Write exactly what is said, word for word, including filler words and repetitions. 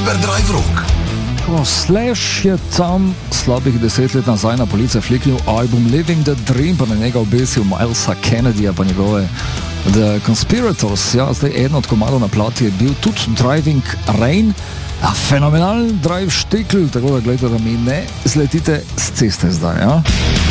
Cyberdrive Rock. Ko Slash je tam slabih deset let nazaj na police fliknil album Living the Dream, pa na njega obesil Milesa Kennedyja, pa njegove The Conspirators, ja, zdaj eden od komadov na plati je bil tudi Driving Rain, a fenomenalen drive štikl, tako da gledajte, da mi ne zletite z ceste zdaj, ja.